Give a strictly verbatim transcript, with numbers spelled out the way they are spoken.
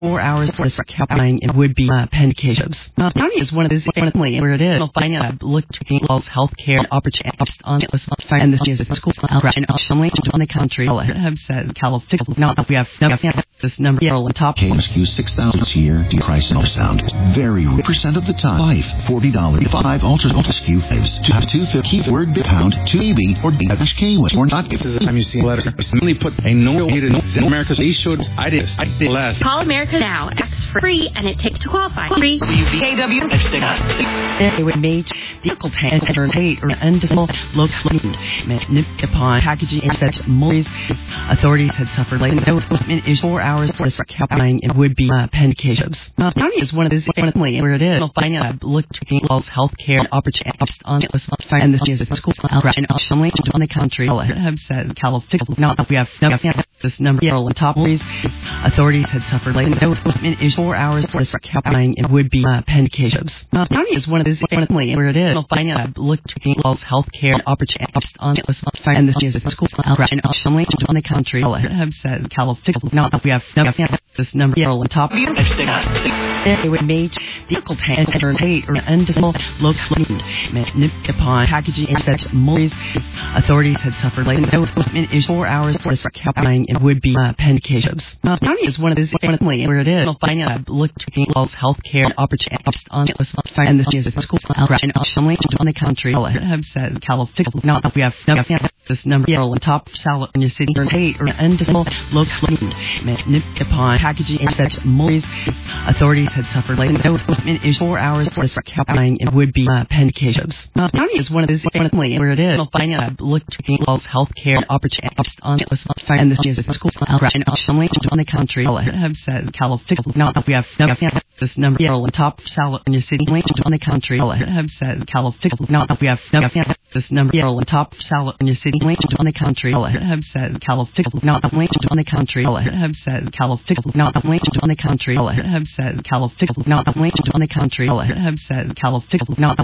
Four hours for happening in would-be uh, pancakes. Now, the county is one of these family where it is. You'll find out look at health care opportunities on this and this is a school and family on the country. I have said California. Now we have this number here on top. K M S Q six thousand a year. The price no sound. Very percent of the time. Five forty dollars. Five ultra ultra S Q fives to have two fifty word bit pound two E B or B dash K or not. This is the time you see a letter. We simply put a no hated in America's. They should. I did. I did last. Call America now. Ask for free, and it takes to qualify. Free. K W. It would make vehicle tank and eight or undismal low nipped upon packaging and such movies. Authorities had suffered late in is four hours for happening in would-be uh, pancakes. Now, the county is one of these family where it is. You'll find out look at health care opportunities on this and this is a school and family on the country. I have said California. Now we have this number here on top. Authorities had suffered late in is four hours for happening in would-be uh, pancakes. Now, the county is one of these family where it is. You'll find out look at health care opportunities on this and this is a school and family on the country. I have said California. Now we have this number here on top. It would make vehicle tank and eight or undismal low nipped upon packaging and such movies. Authorities had suffered late in is four hours for happening in would-be uh, pancakes. Now, the county is one of these family where it is. You'll find out look at health care opportunities on this and this is a school and family on the country. I have said California. Now we have this number here on top. Salad in your city or eight or undismal low nipped upon packaging and such movies. Authorities had suffered late in is four hours for happening in would-be uh, pancakes. Now, the county is one of these family where it is. You'll find out look at health care opportunities on this and this is a school and family on the country. I have said California. Now we have this number here on top. Salad in your city on the country. I have said California. Now we have this number here on top. Salad in your city on the country. I have said California. Now on the country. I have said California. Now on the country. I have said California. Now on the country. I have said California. Now